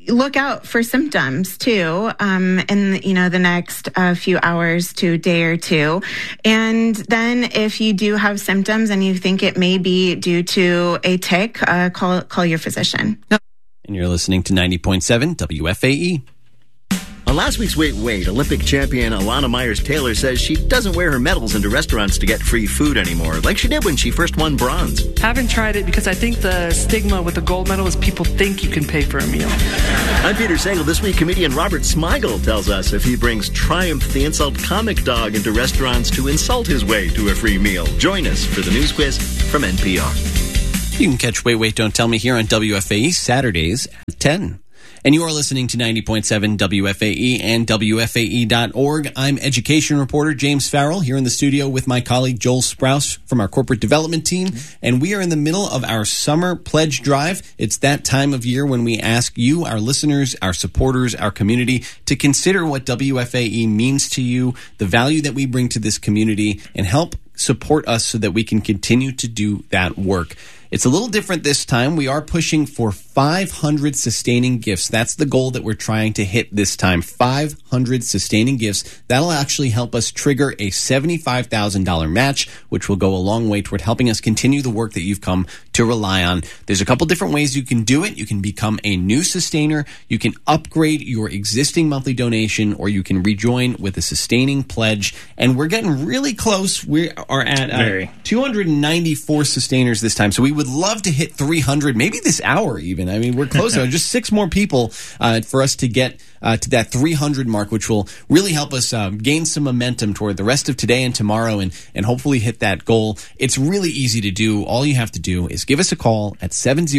Speaker 13: look out for symptoms too in the next few hours to day or two. And then if you do have symptoms and you think it may be due to a tick, call your physician.
Speaker 3: And you're listening to 90.7 WFAE.
Speaker 1: On last week's Wait, Olympic champion Alana Myers-Taylor says she doesn't wear her medals into restaurants to get free food anymore, like she did when she first won bronze.
Speaker 22: Haven't tried it because I think the stigma with the gold medal is people think you can pay for a meal.
Speaker 1: I'm Peter Sagal. This week, comedian Robert Smigel tells us if he brings Triumph the Insult Comic Dog into restaurants to insult his way to a free meal. Join us for the news quiz from NPR.
Speaker 3: You can catch Wait, Don't Tell Me here on WFAE Saturdays at 10. And you are listening to 90.7 WFAE and WFAE.org. I'm education reporter James Farrell here in the studio with my colleague Joel Sprouse from our corporate development team. And we are in the middle of our summer pledge drive. It's that time of year when we ask you, our listeners, our supporters, our community, to consider what WFAE means to you, the value that we bring to this community, and help support us so that we can continue to do that work. It's a little different this time. We are pushing for 500 sustaining gifts. That's the goal that we're trying to hit this time. 500 sustaining gifts. That'll actually help us trigger a $75,000 match, which will go a long way toward helping us continue the work that you've come to rely on. There's a couple different ways you can do it. You can become a new sustainer. You can upgrade your existing monthly donation, or you can rejoin with a sustaining pledge. And we're getting really close. We are at 294 sustainers this time. So we would love to hit 300, maybe this hour even. I mean, we're close. Just 6 more people for us to get to that 300 mark, which will really help us gain some momentum toward the rest of today and tomorrow, and hopefully hit that goal. It's really easy to do. All you have to do is give us a call at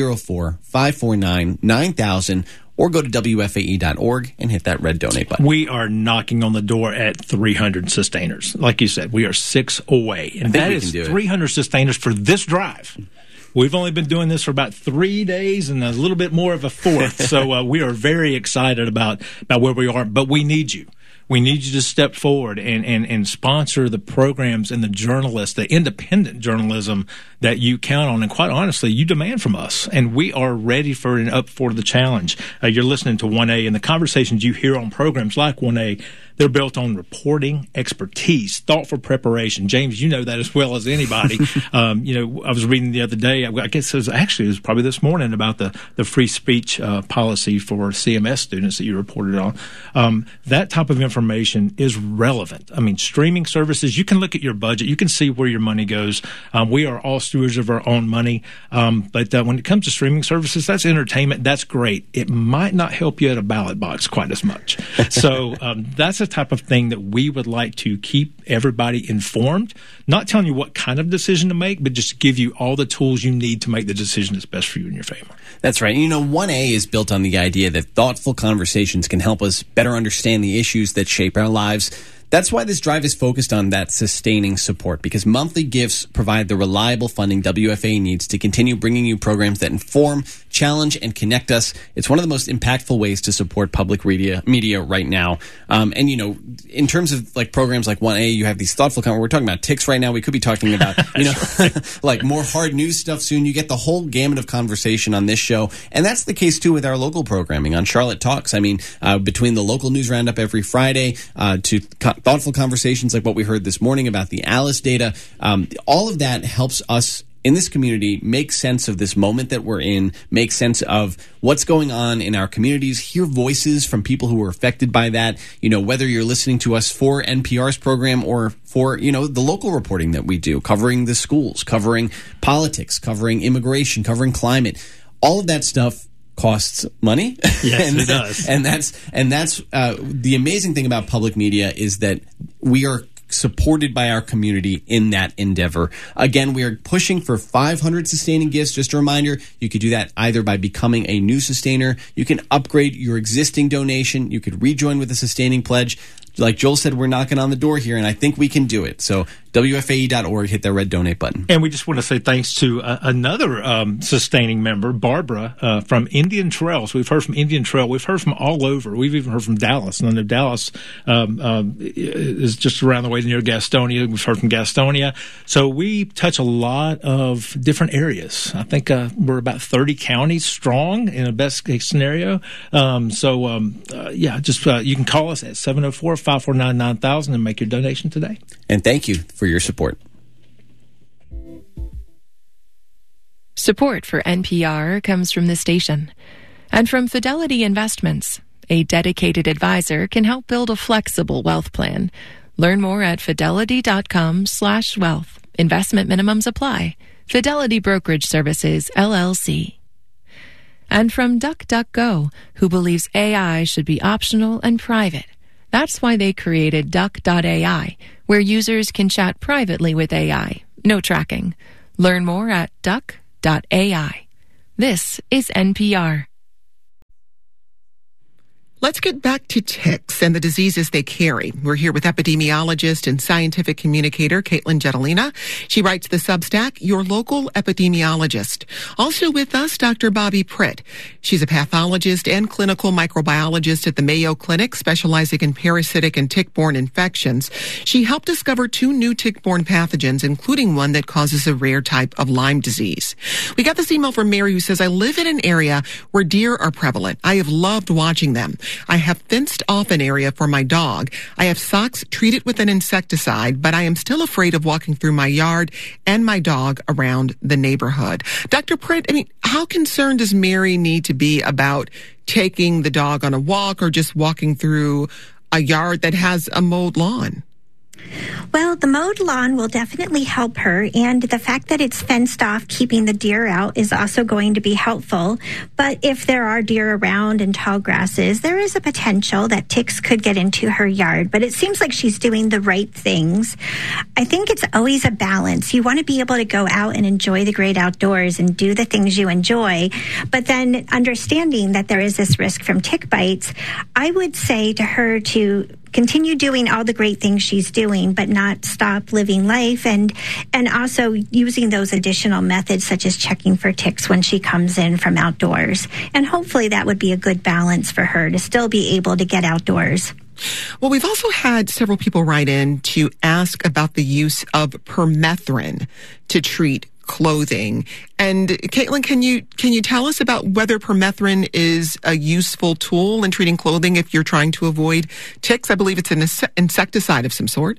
Speaker 3: 704-549-9000, or go to WFAE.org and hit that red donate button.
Speaker 11: We are knocking on the door at 300 sustainers. Like you said, we are 6 away. And that is 300 sustainers for this drive. We've only been doing this for about 3 days and a little bit more of a fourth. So we are very excited about where we are, but we need you. We need you to step forward and sponsor the programs and the journalists, the independent journalism that you count on. And quite honestly, you demand from us. And we are ready for and up for the challenge. You're listening to 1A, and the conversations you hear on programs like 1A, they're built on reporting, expertise, thoughtful preparation. James, you know that as well as anybody. I was reading the other day, I guess it was probably this morning, about the free speech policy for CMS students that you reported on. That type of information is relevant. I mean, streaming services, you can look at your budget. You can see where your money goes. We are all stewards of our own money. But when it comes to streaming services, that's entertainment. That's great. It might not help you at a ballot box quite as much. So that's the type of thing that we would like to keep everybody informed, not telling you what kind of decision to make, but just give you all the tools you need to make the decision that's best for you and your family.
Speaker 3: That's right. 1A is built on the idea that thoughtful conversations can help us better understand the issues that shape our lives. That's why this drive is focused on that sustaining support, because monthly gifts provide the reliable funding WFAE needs to continue bringing you programs that inform, challenge, and connect us. It's one of the most impactful ways to support public media right now. In terms of like programs like 1A, you have these thoughtful we're talking about ticks right now. We could be talking about, like more hard news stuff soon. You get the whole gamut of conversation on this show. And that's the case too with our local programming on Charlotte Talks. I mean, between the local news roundup every Friday to thoughtful conversations like what we heard this morning about the ALICE data, all of that helps us in this community make sense of this moment that we're in, make sense of what's going on in our communities, hear voices from people who are affected by that, whether you're listening to us for NPR's program or for, the local reporting that we do, covering the schools, covering politics, covering immigration, covering climate, all of that stuff costs money.
Speaker 11: Yes, it does.
Speaker 3: And that's the amazing thing about public media is that we are supported by our community in that endeavor. Again, we are pushing for 500 sustaining gifts. Just a reminder, you could do that either by becoming a new sustainer. You can upgrade your existing donation. You could rejoin with a sustaining pledge. like Joel said, we're knocking on the door here, and I think we can do it. So WFAE.org, hit that red donate button.
Speaker 11: And we just want to say thanks to another sustaining member, Barbara, from Indian Trail. So we've heard from Indian Trail. We've heard from all over. We've even heard from Dallas. And I know Dallas is just around the way near Gastonia. We've heard from Gastonia. So we touch a lot of different areas. I think we're about 30 counties strong in a best case scenario. You can call us at 704-549-9000 and make your donation today.
Speaker 3: And thank you for your support.
Speaker 18: Support for NPR comes from the station and from Fidelity Investments. A dedicated advisor can help build a flexible wealth plan. Learn more at fidelity.com/wealth. Investment minimums apply. Fidelity Brokerage Services, LLC. And from DuckDuckGo, who believes AI should be optional and private. That's why they created Duck.ai, where users can chat privately with AI. No tracking. Learn more at Duck.ai. This is NPR.
Speaker 5: Let's get back to ticks and the diseases they carry. We're here with epidemiologist and scientific communicator Caitlin Jetelina. She writes the Substack, Your Local Epidemiologist. Also with us, Dr. Bobby Pritt. She's a pathologist and clinical microbiologist at the Mayo Clinic, specializing in parasitic and tick-borne infections. She helped discover 2 new tick-borne pathogens, including one that causes a rare type of Lyme disease. We got this email from Mary who says, I live in an area where deer are prevalent. I have loved watching them. I have fenced off an area for my dog. I have socks treated with an insecticide, but I am still afraid of walking through my yard and my dog around the neighborhood. Dr. Pritt, how concerned does Mary need to be about taking the dog on a walk or just walking through a yard that has a mowed lawn?
Speaker 19: Well, the mowed lawn will definitely help her, and the fact that it's fenced off, keeping the deer out, is also going to be helpful. But if there are deer around and tall grasses, there is a potential that ticks could get into her yard. But it seems like she's doing the right things. I think it's always a balance. You want to be able to go out and enjoy the great outdoors and do the things you enjoy, but then understanding that there is this risk from tick bites, I would say to her to continue doing all the great things she's doing, but not stop living life, and also using those additional methods such as checking for ticks when she comes in from outdoors. And hopefully that would be a good balance for her to still be able to get outdoors.
Speaker 5: Well, we've also had several people write in to ask about the use of permethrin to treat clothing. And Caitlin, can you tell us about whether permethrin is a useful tool in treating clothing if you're trying to avoid ticks? I believe it's an insecticide of some sort.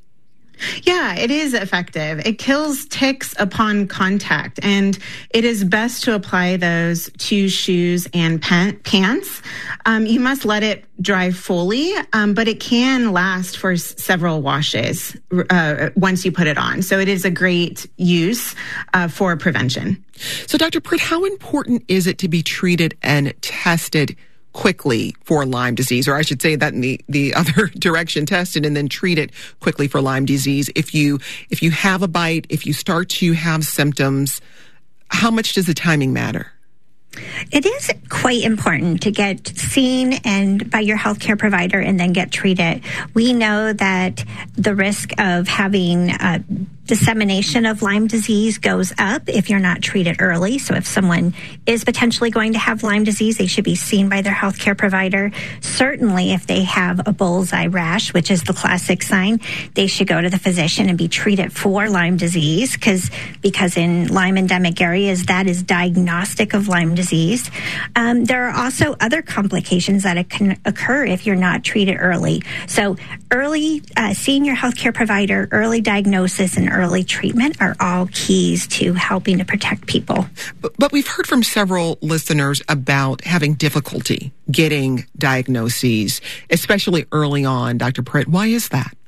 Speaker 13: Yeah, it is effective. It kills ticks upon contact, and it is best to apply those to shoes and pants. You must let it dry fully, but it can last for several washes once you put it on. So it is a great use for prevention.
Speaker 5: So, Dr. Pritt, how important is it to be treated and tested quickly for Lyme disease, or I should say that in the other direction, tested and then treat it quickly for Lyme disease? If you have a bite, if you start to have symptoms, how much does the timing matter?
Speaker 19: It is quite important to get seen and by your healthcare provider and then get treated. We know that the risk of having dissemination of Lyme disease goes up if you're not treated early. So if someone is potentially going to have Lyme disease, they should be seen by their healthcare provider. Certainly if they have a bullseye rash, which is the classic sign, they should go to the physician and be treated for Lyme disease because in Lyme endemic areas, that is diagnostic of Lyme disease. There are also other complications that can occur if you're not treated early. So early seeing your healthcare provider, early diagnosis, and early treatment are all keys to helping to protect people.
Speaker 5: But we've heard from several listeners about having difficulty getting diagnoses, especially early on. Dr. Pritt, why is that?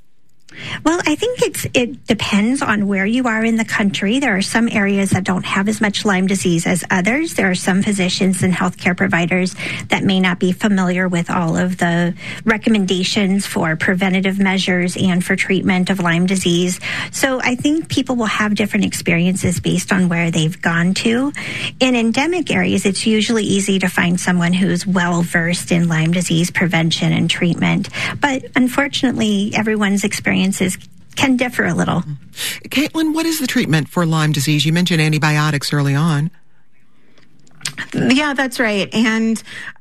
Speaker 19: Well, I think it depends on where you are in the country. There are some areas that don't have as much Lyme disease as others. There are some physicians and healthcare providers that may not be familiar with all of the recommendations for preventative measures and for treatment of Lyme disease. So I think people will have different experiences based on where they've gone to. In endemic areas, it's usually easy to find someone who's well versed in Lyme disease prevention and treatment. But unfortunately, everyone's experiences can differ a little.
Speaker 5: Caitlin, what is the treatment for Lyme disease? You mentioned antibiotics early on.
Speaker 13: Yeah, that's right. And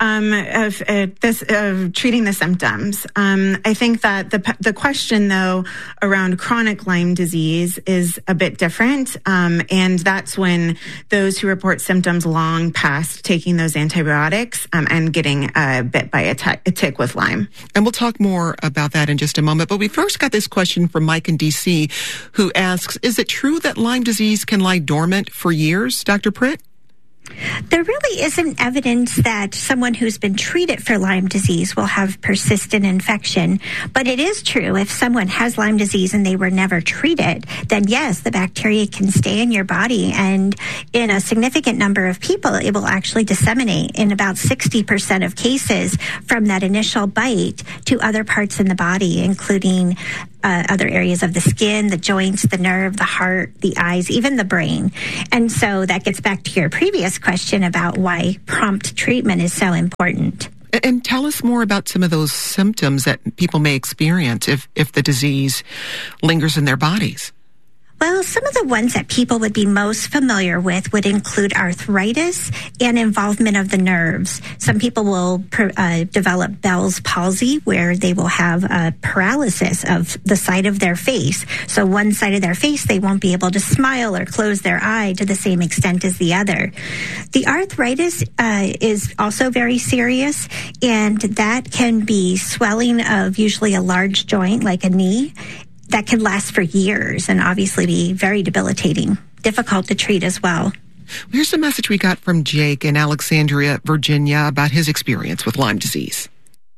Speaker 13: treating the symptoms. I think that the question, though, around chronic Lyme disease is a bit different. And that's when those who report symptoms long past taking those antibiotics and getting bit by a tick with Lyme.
Speaker 5: And we'll talk more about that in just a moment. But we first got this question from Mike in D.C. who asks, is it true that Lyme disease can lie dormant for years, Dr. Pritt?
Speaker 19: There really isn't evidence that someone who's been treated for Lyme disease will have persistent infection. But it is true if someone has Lyme disease and they were never treated, then yes, the bacteria can stay in your body. And in a significant number of people, it will actually disseminate in about 60% of cases from that initial bite to other parts in the body, including other areas of the skin, the joints, the nerve, the heart, the eyes, even the brain. And so that gets back to your previous question about why prompt treatment is so important.
Speaker 5: And tell us more about some of those symptoms that people may experience if the disease lingers in their bodies.
Speaker 19: Well, some of the ones that people would be most familiar with would include arthritis and involvement of the nerves. Some people will develop Bell's palsy, where they will have a paralysis of the side of their face. So one side of their face, they won't be able to smile or close their eye to the same extent as the other. The arthritis is also very serious, and that can be swelling of usually a large joint like a knee. That can last for years and obviously be very debilitating, difficult to treat as well.
Speaker 5: Here's a message we got from Jake in Alexandria, Virginia, about his experience with Lyme disease.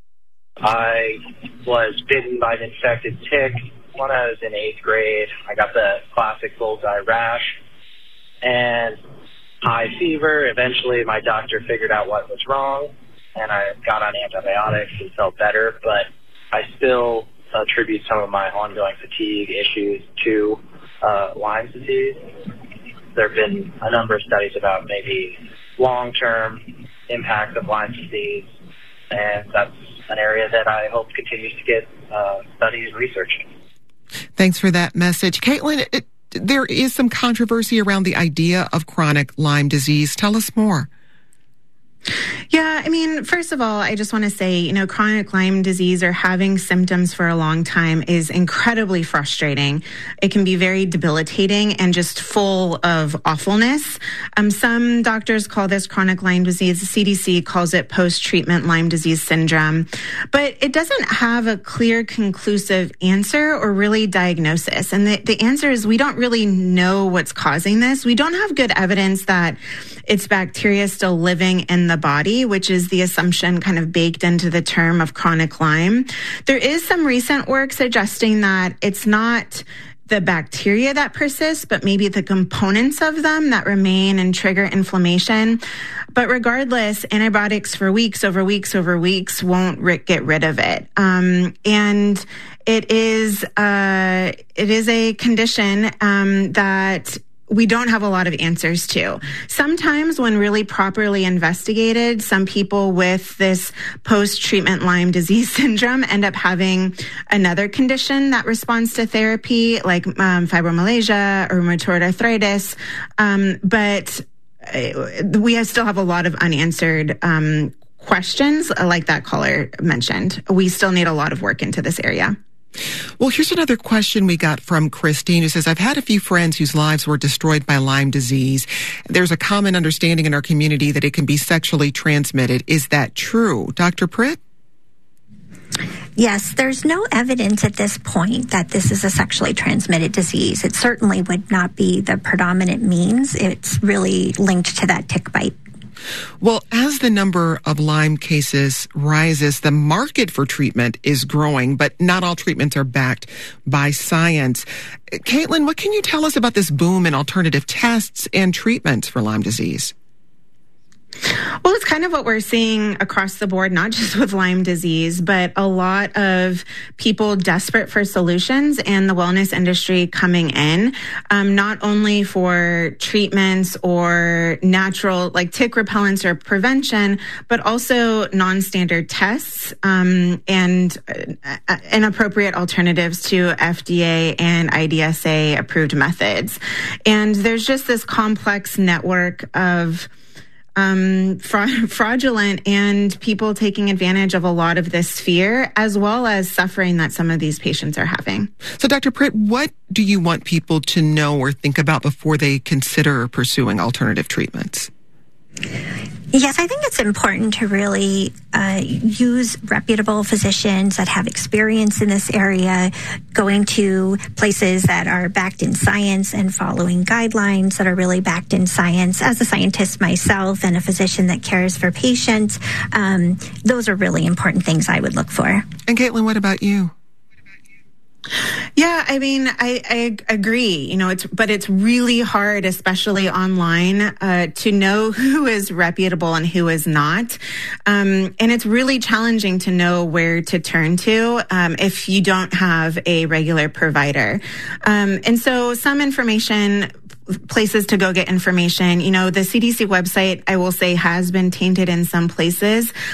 Speaker 2: I was bitten by an infected tick when I was in 8th grade. I got the classic bullseye rash and high fever. Eventually, my doctor figured out what was wrong, and I got on antibiotics and felt better, but I still attribute some of my ongoing fatigue issues to Lyme disease. There have been a number of studies about maybe long-term impact of Lyme disease, and that's an area that I hope continues to get studied and researched.
Speaker 5: Thanks for that message. Caitlin, there is some controversy around the idea of chronic Lyme disease. Tell us more.
Speaker 13: Yeah, I mean, first of all, I just want to say, chronic Lyme disease or having symptoms for a long time is incredibly frustrating. It can be very debilitating and just full of awfulness. Some doctors call this chronic Lyme disease. The CDC calls it post-treatment Lyme disease syndrome. But it doesn't have a clear, conclusive answer or really diagnosis. And the answer is we don't really know what's causing this. We don't have good evidence that it's bacteria still living in the body, which is the assumption kind of baked into the term of chronic Lyme. There is some recent work suggesting that it's not the bacteria that persists, but maybe the components of them that remain and trigger inflammation. But regardless, antibiotics for weeks over weeks over weeks won't get rid of it. And it is a condition that we don't have a lot of answers to. Sometimes when really properly investigated, some people with this post-treatment Lyme disease syndrome end up having another condition that responds to therapy, like fibromyalgia or rheumatoid arthritis. But we still have a lot of unanswered questions, like that caller mentioned. We still need a lot of work into this area.
Speaker 5: Well, here's another question we got from Christine, who says, I've had a few friends whose lives were destroyed by Lyme disease. There's a common understanding in our community that it can be sexually transmitted. Is that true? Dr. Pritt?
Speaker 19: Yes, there's no evidence at this point that this is a sexually transmitted disease. It certainly would not be the predominant means. It's really linked to that tick bite.
Speaker 5: Well, as the number of Lyme cases rises, the market for treatment is growing, but not all treatments are backed by science. Caitlin, what can you tell us about this boom in alternative tests and treatments for Lyme disease?
Speaker 13: Well, it's kind of what we're seeing across the board, not just with Lyme disease, but a lot of people desperate for solutions and the wellness industry coming in, not only for treatments or natural like tick repellents or prevention, but also non-standard tests and inappropriate alternatives to FDA and IDSA approved methods. And there's just this complex network of fraudulent and people taking advantage of a lot of this fear, as well as suffering that some of these patients are having.
Speaker 5: So, Dr. Pritt, what do you want people to know or think about before they consider pursuing alternative treatments?
Speaker 19: Yes, I think it's important to really use reputable physicians that have experience in this area, going to places that are backed in science and following guidelines that are really backed in science. As a scientist myself and a physician that cares for patients, those are really important things I would look for.
Speaker 5: And Caitlin, what about you?
Speaker 13: Yeah, I mean, I agree. But it's really hard, especially online, to know who is reputable and who is not. And it's really challenging to know where to turn to if you don't have a regular provider. And so some information, places to go get information. The CDC website, I will say, has been tainted in some places.